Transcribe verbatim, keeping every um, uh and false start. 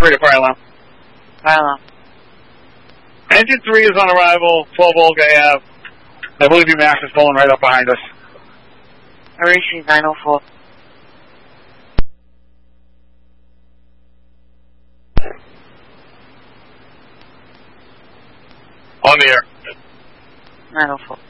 three to fire alarm. Fire alarm. Engine three is on arrival, twelve Olga Ave. I believe you Max is pulling right up behind us. Harishi nine oh four. On the air. nine oh four.